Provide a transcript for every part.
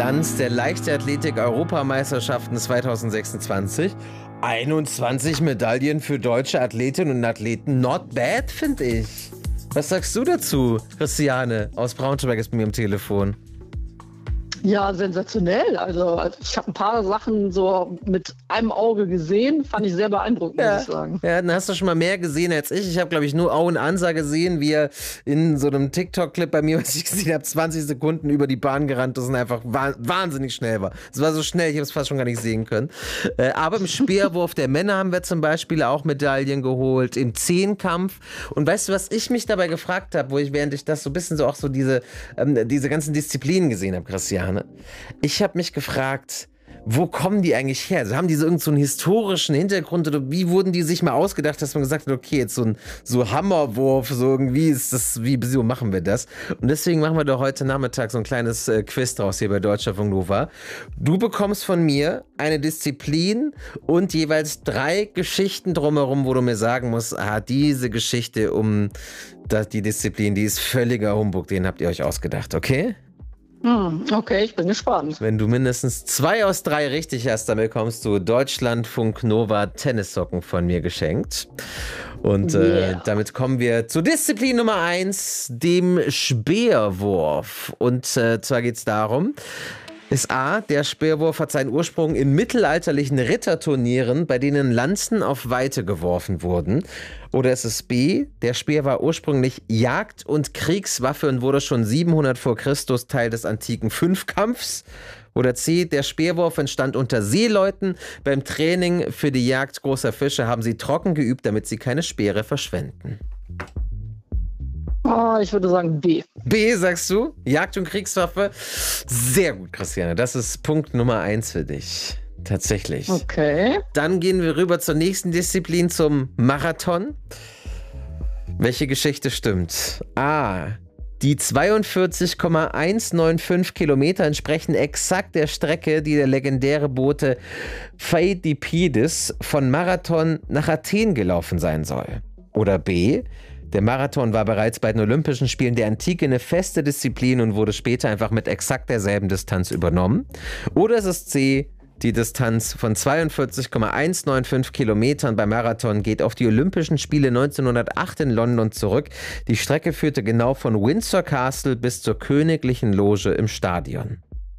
Tanz der Leichtathletik-Europameisterschaften 2026. 21 Medaillen für deutsche Athletinnen und Athleten. Not bad, finde ich. Was sagst du dazu? Christiane aus Braunschweig ist bei mir am Telefon. Ja, sensationell. Also ich habe ein paar Sachen so mit einem Auge gesehen. Fand ich sehr beeindruckend, muss ich sagen. Ja, dann hast du schon mal mehr gesehen als ich. Ich habe, glaube ich, nur Auen Ansa gesehen, wie er in so einem TikTok-Clip bei mir, was ich gesehen habe, 20 Sekunden über die Bahn gerannt ist und einfach wahnsinnig schnell war. Es war so schnell, ich habe es fast schon gar nicht sehen können. Aber im Speerwurf der Männer haben wir zum Beispiel auch Medaillen geholt, im Zehnkampf. Und weißt du, was ich mich dabei gefragt habe, während ich das so ein bisschen so auch so diese ganzen Disziplinen gesehen habe, Christiane? Ich habe mich gefragt, wo kommen die eigentlich her? Also haben die so irgendeinen historischen Hintergrund oder wie wurden die sich mal ausgedacht, dass man gesagt hat, okay, jetzt so Hammerwurf, so irgendwie ist das, wieso machen wir das? Und deswegen machen wir doch heute Nachmittag so ein kleines Quiz draus hier bei Deutschlandfunk Nova. Du bekommst von mir eine Disziplin und jeweils 3 Geschichten drumherum, wo du mir sagen musst, diese Geschichte die Disziplin, die ist völliger Humbug, den habt ihr euch ausgedacht, okay? Okay, ich bin gespannt. Wenn du mindestens 2 aus 3 richtig hast, dann bekommst du Deutschlandfunk Nova Tennissocken von mir geschenkt. Und damit kommen wir zur Disziplin Nummer 1, dem Speerwurf. Und zwar geht es darum, ist A, der Speerwurf hat seinen Ursprung in mittelalterlichen Ritterturnieren, bei denen Lanzen auf Weite geworfen wurden. Oder ist es B, der Speer war ursprünglich Jagd- und Kriegswaffe und wurde schon 700 vor Christus Teil des antiken Fünfkampfs. Oder C, der Speerwurf entstand unter Seeleuten. Beim Training für die Jagd großer Fische haben sie trocken geübt, damit sie keine Speere verschwenden. Ich würde sagen B. B, sagst du? Jagd- und Kriegswaffe. Sehr gut, Christiane. Das ist Punkt Nummer 1 für dich. Tatsächlich. Okay. Dann gehen wir rüber zur nächsten Disziplin, zum Marathon. Welche Geschichte stimmt? A. Die 42,195 Kilometer entsprechen exakt der Strecke, die der legendäre Bote Pheidippides von Marathon nach Athen gelaufen sein soll. Oder B. Der Marathon war bereits bei den Olympischen Spielen der Antike eine feste Disziplin und wurde später einfach mit exakt derselben Distanz übernommen. Oder es ist C, die Distanz von 42,195 Kilometern beim Marathon geht auf die Olympischen Spiele 1908 in London zurück. Die Strecke führte genau von Windsor Castle bis zur Königlichen Loge im Stadion.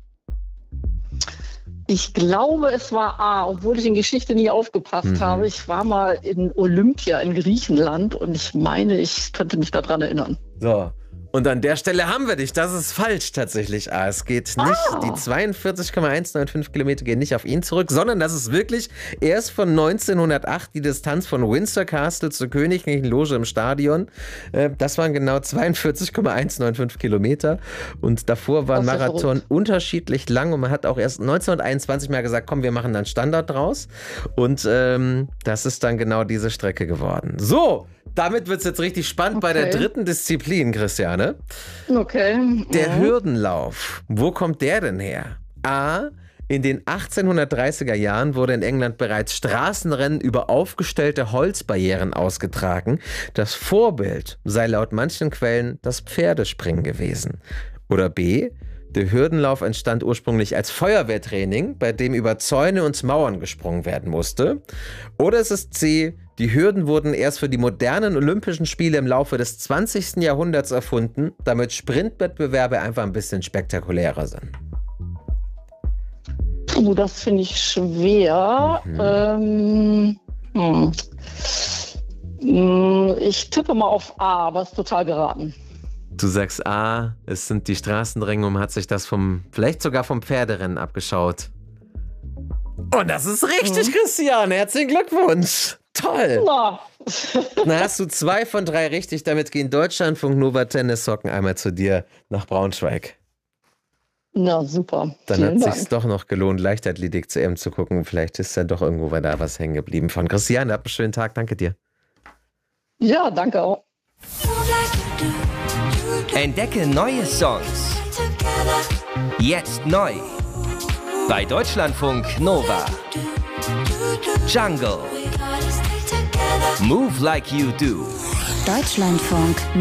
Ich glaube, es war A, obwohl ich in Geschichte nie aufgepasst habe. Ich war mal in Olympia in Griechenland und ich meine, ich könnte mich daran erinnern. So, und an der Stelle haben wir dich. Das ist falsch tatsächlich. Es geht nicht, die 42,195 Kilometer gehen nicht auf ihn zurück, sondern das ist wirklich erst von 1908 die Distanz von Windsor Castle zur Königlichen Loge im Stadion. Das waren genau 42,195 Kilometer. Und davor war ein Marathon unterschiedlich lang und man hat auch erst 1921 mal gesagt, komm, wir machen dann Standard draus. Und das ist dann genau diese Strecke geworden. So, damit wird es jetzt richtig spannend bei der dritten Disziplin, Christiane. Okay. Der Hürdenlauf. Wo kommt der denn her? A. In den 1830er Jahren wurde in England bereits Straßenrennen über aufgestellte Holzbarrieren ausgetragen. Das Vorbild sei laut manchen Quellen das Pferdespringen gewesen. Oder B. Der Hürdenlauf entstand ursprünglich als Feuerwehrtraining, bei dem über Zäune und Mauern gesprungen werden musste. Oder es ist C. Die Hürden wurden erst für die modernen Olympischen Spiele im Laufe des 20. Jahrhunderts erfunden, damit Sprintwettbewerbe einfach ein bisschen spektakulärer sind. Das finde ich schwer. Ich tippe mal auf A, aber ist total geraten. Du sagst A, es sind die Straßenrennen und hat sich das vielleicht sogar vom Pferderennen abgeschaut. Und das ist richtig, Christiane. Herzlichen Glückwunsch. Toll. Na, hast du 2 von 3 richtig. Damit gehen Deutschlandfunk Nova Tennissocken einmal zu dir nach Braunschweig. Na, super. Dann hat es sich doch noch gelohnt, Leichtathletik-CM zu gucken. Vielleicht ist ja doch irgendwo da was hängen geblieben von Christiane. Habt einen schönen Tag. Danke dir. Ja, danke auch. Entdecke neue Songs. Jetzt neu. Bei Deutschlandfunk Nova. Jungle. Move Like You Do. Deutschlandfunk